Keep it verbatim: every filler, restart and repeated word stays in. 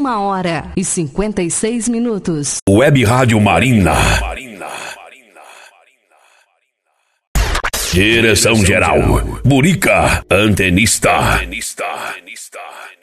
Uma hora e cinquenta e seis minutos. Web Rádio Marina. Direção geral, Burica, antenista.